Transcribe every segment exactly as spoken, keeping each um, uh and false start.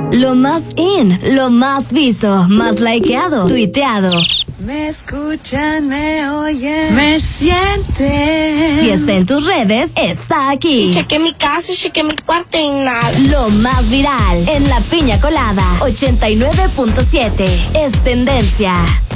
Lo más in, lo más visto, más likeado, tuiteado. Me escuchan, me oyen, me sienten. Si está en tus redes, está aquí. Y chequé mi casa, chequé mi cuarto y nada. Lo más viral en La Piña Colada ochenta y nueve punto siete es tendencia.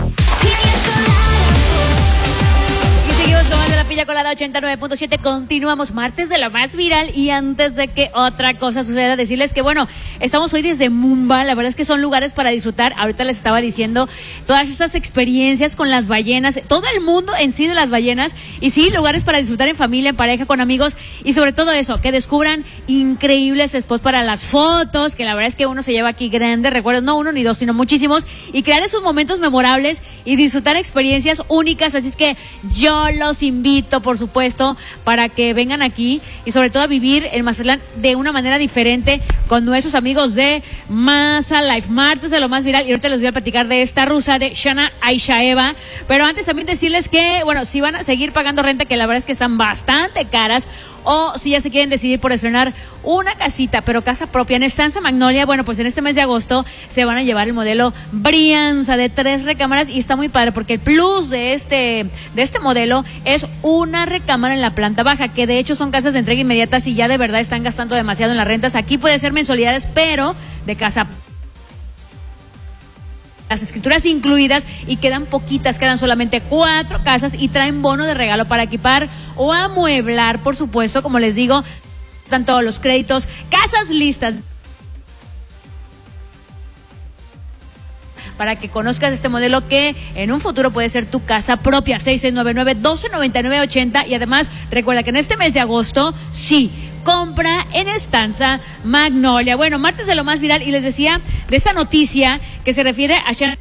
Seguimos tomando La Piña Colada ochenta y nueve punto siete. Continuamos martes de lo más viral. Y antes de que otra cosa suceda, decirles que bueno, estamos hoy desde Mumba. La verdad es que son lugares para disfrutar. Ahorita les estaba diciendo todas esas experiencias con las ballenas, todo el mundo en sí de las ballenas. Y sí, lugares para disfrutar en familia, en pareja, con amigos. Y sobre todo eso, que descubran increíbles spots para las fotos, que la verdad es que uno se lleva aquí grandes recuerdos, no uno ni dos, sino muchísimos. Y crear esos momentos memorables y disfrutar experiencias únicas. Así es que yo los invito, por supuesto, para que vengan aquí y sobre todo a vivir el Mazatlán de una manera diferente con nuestros amigos de Maza Life. Martes de lo más viral, y ahorita les voy a platicar de esta rusa de Shana Aishaeva. Pero antes también decirles que, bueno, si van a seguir pagando renta, que la verdad es que están bastante caras, o si ya se quieren decidir por estrenar una casita, pero casa propia en Estancia Magnolia, bueno, pues en este mes de agosto se van a llevar el modelo Brianza de tres recámaras y está muy padre porque el plus de este, de este modelo es una recámara en la planta baja, que de hecho son casas de entrega inmediata si ya de verdad están gastando demasiado en las rentas. Aquí puede ser mensualidades, pero de casa, las escrituras incluidas, y quedan poquitas, quedan solamente cuatro casas y traen bono de regalo para equipar o amueblar, por supuesto, como les digo, están todos los créditos, casas listas para que conozcas este modelo que en un futuro puede ser tu casa propia. Seis seis nueve nueve, doce noventa y nueve ochenta. Y además recuerda que en este mes de agosto, sí, compra en Estancia Magnolia. Bueno, martes de lo más viral, y les decía de esta noticia que se refiere a Shana,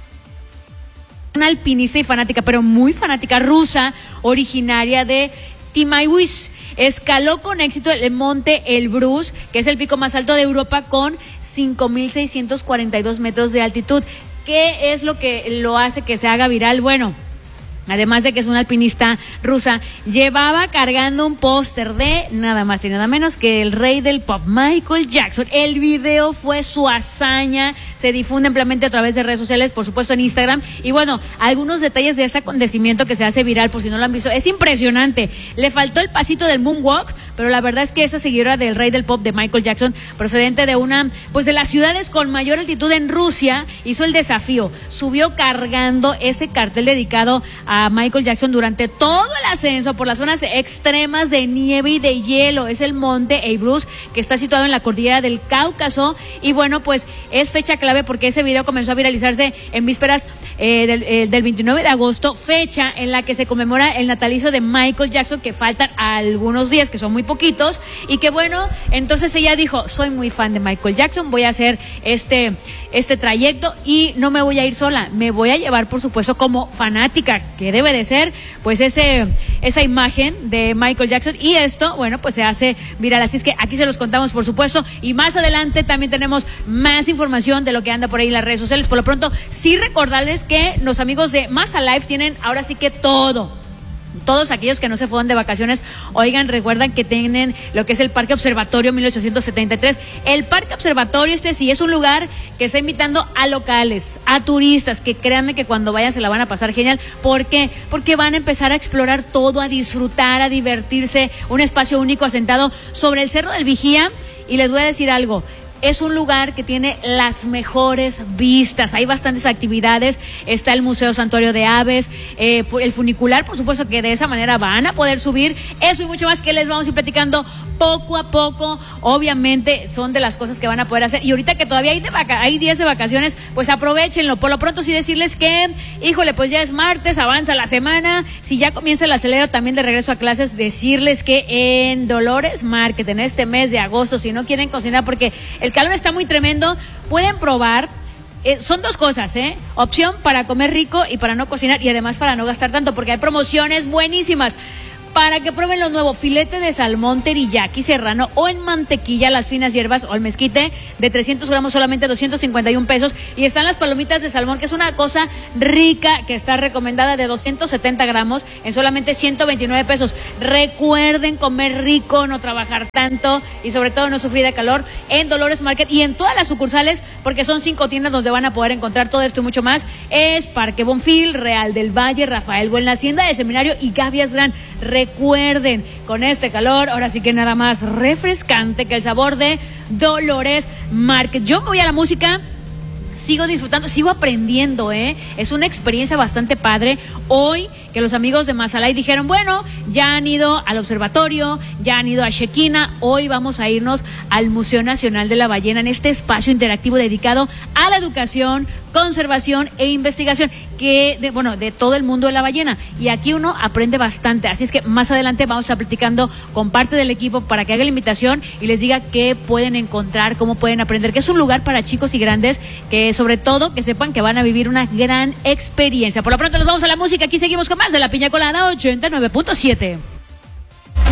una alpinista y fanática, pero muy fanática, rusa, originaria de Timaiwis. Escaló con éxito el monte Elbrus, que es el pico más alto de Europa, con cinco mil seiscientos cuarenta y dos metros de altitud. ¿Qué es lo que lo hace que se haga viral? Bueno, además de que es una alpinista rusa, llevaba cargando un póster de nada más y nada menos que el rey del pop, Michael Jackson. El video fue su hazaña, se difunde ampliamente a través de redes sociales, por supuesto en Instagram. Y bueno, algunos detalles de ese acontecimiento que se hace viral, por si no lo han visto, es impresionante. Le faltó el pasito del moonwalk, pero la verdad es que esa seguidora del rey del pop de Michael Jackson, procedente de una, pues de las ciudades con mayor altitud en Rusia, hizo el desafío, subió cargando ese cartel dedicado a a Michael Jackson durante todo el ascenso por las zonas extremas de nieve y de hielo. Es el monte Elbrus, que está situado en la cordillera del Cáucaso, y bueno, pues es fecha clave porque ese video comenzó a viralizarse en vísperas eh, del, eh, del veintinueve de agosto, fecha en la que se conmemora el natalicio de Michael Jackson, que faltan algunos días, que son muy poquitos, y que bueno, entonces ella dijo, soy muy fan de Michael Jackson, voy a hacer este, este trayecto y no me voy a ir sola, me voy a llevar, por supuesto, como fanática, que debe de ser, pues ese esa imagen de Michael Jackson, y esto, bueno, pues se hace viral, así es que aquí se los contamos, por supuesto, y más adelante también tenemos más información de lo que anda por ahí en las redes sociales. Por lo pronto, sí recordarles que los amigos de Maza Life tienen ahora sí que todo. Todos aquellos que no se fueron de vacaciones, oigan, recuerdan que tienen lo que es el Parque Observatorio mil ochocientos setenta y tres. El Parque Observatorio, este sí es un lugar que está invitando a locales, a turistas, que créanme que cuando vayan se la van a pasar genial. ¿Por qué? Porque van a empezar a explorar todo, a disfrutar, a divertirse. Un espacio único asentado sobre el Cerro del Vigía. Y les voy a decir algo, es un lugar que tiene las mejores vistas, hay bastantes actividades, está el Museo Santuario de Aves, eh, el funicular, por supuesto que de esa manera van a poder subir, eso y mucho más que les vamos a ir platicando poco a poco. Obviamente son de las cosas que van a poder hacer, y ahorita que todavía hay, de vaca hay días de vacaciones, pues aprovechenlo. Por lo pronto sí decirles que, híjole, pues ya es martes, avanza la semana, si ya comienza el acelero también de regreso a clases, decirles que en Dolores Market, en este mes de agosto, si no quieren cocinar porque el calor está muy tremendo, pueden probar. Eh, son dos cosas, ¿eh? Opción para comer rico y para no cocinar, y además para no gastar tanto, porque hay promociones buenísimas. para que prueben lo nuevo, filete de salmón teriyaki serrano o en mantequilla, las finas hierbas o el mezquite de trescientos gramos solamente doscientos cincuenta y un pesos. Y están las palomitas de salmón, que es una cosa rica que está recomendada, de doscientos setenta gramos en solamente ciento veintinueve pesos. Recuerden comer rico, no trabajar tanto y sobre todo no sufrir de calor en Dolores Market y en todas las sucursales, porque son cinco tiendas donde van a poder encontrar todo esto y mucho más. Es Parque Bonfil, Real del Valle, Rafael Buena, Hacienda de Seminario y Gavias Gran. Recuerden, con este calor, ahora sí que nada más refrescante que el sabor de Dolores Market. Yo me voy a la música. Sigo disfrutando, sigo aprendiendo, ¿eh? Es una experiencia bastante padre. Hoy, que los amigos de Mazalay dijeron, bueno, ya han ido al observatorio, ya han ido a Shequina, hoy vamos a irnos al Museo Nacional de la Ballena, en este espacio interactivo dedicado a la educación, conservación e investigación, que, de, bueno, de todo el mundo de la ballena. Y aquí uno aprende bastante, así es que más adelante vamos a estar platicando con parte del equipo para que haga la invitación y les diga qué pueden encontrar, cómo pueden aprender, que es un lugar para chicos y grandes, que sobre todo que sepan que van a vivir una gran experiencia. Por lo pronto nos vamos a la música, aquí seguimos con más de La Piña Colada ochenta y nueve punto siete.